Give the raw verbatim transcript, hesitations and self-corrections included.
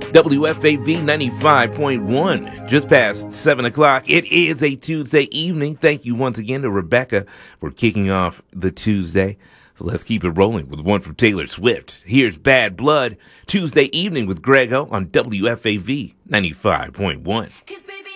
W F A V ninety-five point one, just past seven o'clock. It is a Tuesday evening. Thank you once again to Rebecca for kicking off the Tuesday. So let's keep it rolling with one from Taylor Swift. Here's Bad Blood, Tuesday evening with Grego on W F A V ninety-five point one. 'Cause baby